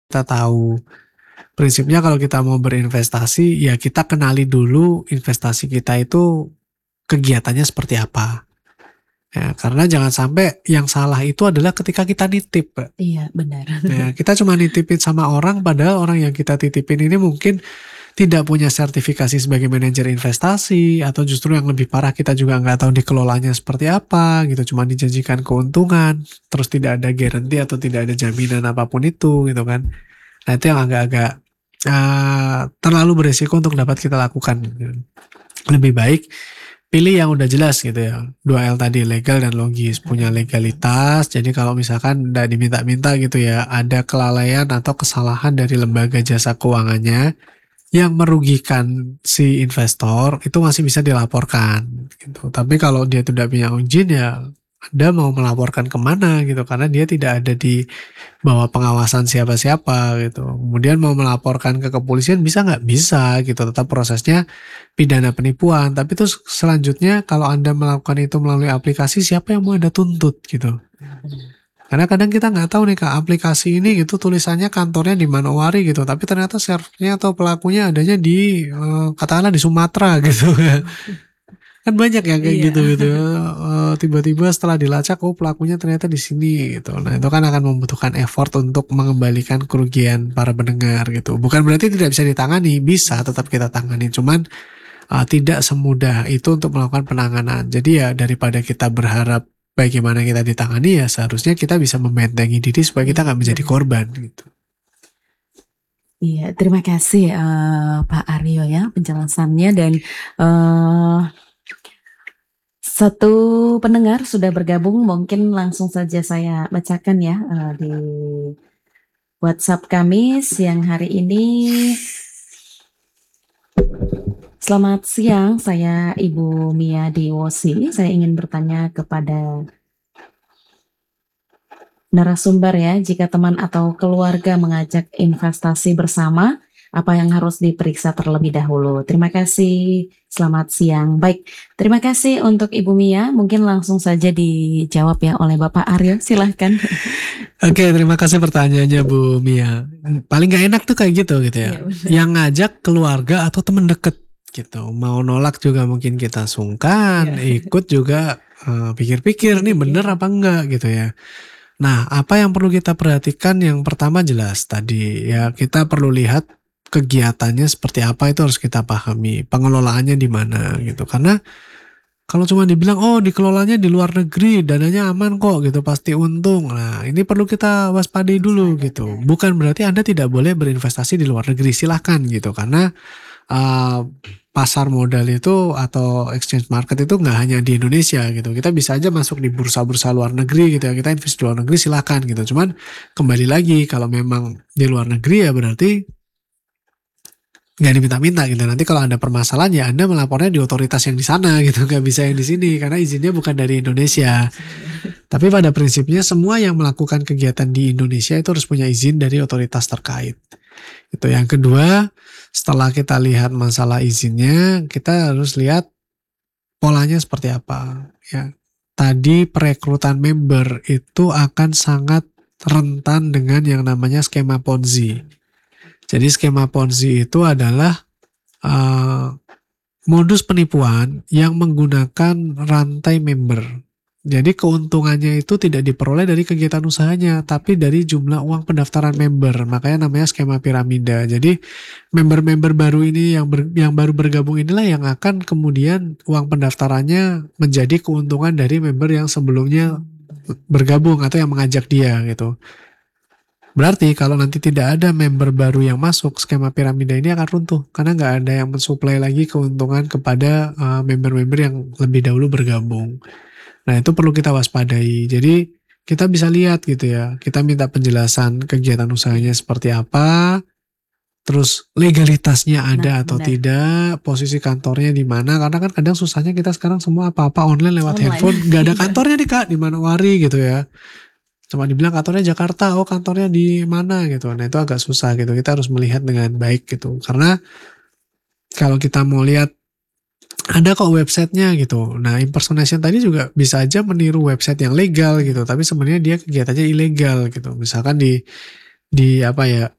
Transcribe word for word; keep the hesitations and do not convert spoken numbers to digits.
Kita tahu, prinsipnya kalau kita mau berinvestasi, ya kita kenali dulu investasi kita itu kegiatannya seperti apa. Ya, karena jangan sampai yang salah itu adalah ketika kita nitip, Mbak. Iya, benar. Ya, kita cuma nitipin sama orang, padahal orang yang kita titipin ini mungkin tidak punya sertifikasi sebagai manajer investasi, atau justru yang lebih parah kita juga nggak tahu dikelolanya seperti apa, gitu. Cuma dijanjikan keuntungan, terus tidak ada guarantee atau tidak ada jaminan apapun itu, gitu kan. Nah, itu yang agak-agak uh, terlalu beresiko untuk dapat kita lakukan. Lebih baik pilih yang udah jelas gitu ya. dua L tadi, legal dan logis, punya legalitas. Jadi kalau misalkan udah diminta-minta gitu ya, ada kelalaian atau kesalahan dari lembaga jasa keuangannya yang merugikan si investor, itu masih bisa dilaporkan gitu. Tapi kalau dia tidak punya izin, ya Anda mau melaporkan kemana gitu, karena dia tidak ada di bawah pengawasan siapa-siapa gitu. Kemudian mau melaporkan ke kepolisian bisa nggak? Bisa gitu, tetap prosesnya pidana penipuan. Tapi terus selanjutnya kalau Anda melakukan itu melalui aplikasi, siapa yang mau Anda tuntut gitu. Karena kadang kita nggak tahu nih Kak, aplikasi ini gitu tulisannya kantornya di Manowari gitu, tapi ternyata servernya atau pelakunya adanya di uh, katakanlah di Sumatera gitu ya. Kan banyak yang kayak Iya. gitu gitu ya. Uh, tiba-tiba setelah dilacak, oh pelakunya ternyata di sini gitu. Nah itu kan akan membutuhkan effort untuk mengembalikan kerugian para pendengar gitu. Bukan berarti tidak bisa ditangani, bisa tetap kita tangani. Cuman uh, tidak semudah itu untuk melakukan penanganan. Jadi ya daripada kita berharap bagaimana kita ditangani, ya seharusnya kita bisa membentengi diri supaya kita nggak menjadi korban gitu. Iya, terima kasih uh, Pak Aryo ya penjelasannya, dan uh, satu pendengar sudah bergabung, mungkin langsung saja saya bacakan ya uh, di WhatsApp kami siang hari ini. Selamat siang, saya Ibu Mia Dewosi. Saya ingin bertanya kepada narasumber ya, jika teman atau keluarga mengajak investasi bersama, apa yang harus diperiksa terlebih dahulu? Terima kasih, selamat siang. Baik, terima kasih untuk Ibu Mia, mungkin langsung saja dijawab ya oleh Bapak Aryo, silahkan. Oke, terima kasih pertanyaannya Bu Mia. Paling gak enak tuh kayak gitu gitu ya, Iya, yang ngajak keluarga atau teman deket gitu, mau nolak juga mungkin kita sungkan, Iya. ikut juga uh, pikir-pikir nih bener apa enggak gitu ya. Nah, apa yang perlu kita perhatikan? Yang pertama jelas tadi ya, kita perlu lihat kegiatannya seperti apa, itu harus kita pahami, pengelolaannya di mana gitu. Karena kalau cuma dibilang oh dikelolanya di luar negeri, dananya aman kok gitu, pasti untung. Nah, ini perlu kita waspadai dulu gitu. Bukan berarti Anda tidak boleh berinvestasi di luar negeri, silahkan gitu. Karena uh, pasar modal itu atau exchange market itu nggak hanya di Indonesia gitu. Kita bisa aja masuk di bursa-bursa luar negeri gitu ya. Kita invest di luar negeri silahkan gitu. Cuman kembali lagi, kalau memang di luar negeri ya berarti nggak diminta-minta gitu. Nanti kalau ada permasalahan ya Anda melapornya di otoritas yang di sana gitu. Nggak bisa yang di sini karena izinnya bukan dari Indonesia. Tapi pada prinsipnya semua yang melakukan kegiatan di Indonesia itu harus punya izin dari otoritas terkait. Itu yang kedua, setelah kita lihat masalah izinnya, kita harus lihat polanya seperti apa. Ya, tadi perekrutan member itu akan sangat rentan dengan yang namanya skema Ponzi. Jadi skema Ponzi itu adalah uh, modus penipuan yang menggunakan rantai member. Jadi keuntungannya itu tidak diperoleh dari kegiatan usahanya, tapi dari jumlah uang pendaftaran member. Makanya namanya skema piramida. Jadi member-member baru ini yang ber, yang baru bergabung inilah yang akan kemudian uang pendaftarannya menjadi keuntungan dari member yang sebelumnya bergabung atau yang mengajak dia gitu. Berarti kalau nanti tidak ada member baru yang masuk, skema piramida ini akan runtuh karena nggak ada yang mensuplai lagi keuntungan kepada uh, member-member yang lebih dahulu bergabung. Nah, itu perlu kita waspadai. Jadi kita bisa lihat gitu ya, kita minta penjelasan kegiatan usahanya seperti apa, terus legalitasnya ada Nah, atau benar. tidak, posisi kantornya di mana, karena kan kadang susahnya kita sekarang semua apa-apa online lewat Online. handphone, nggak ada kantornya nih Kak, di Manowari gitu ya. Cuma dibilang kantornya Jakarta, oh kantornya di mana gitu. Nah, itu agak susah gitu. Kita harus melihat dengan baik gitu. Karena kalau kita mau lihat ada kok websitenya gitu. Nah, impersonation tadi juga bisa aja meniru website yang legal gitu, tapi sebenarnya dia kegiatannya ilegal gitu. Misalkan di di apa ya,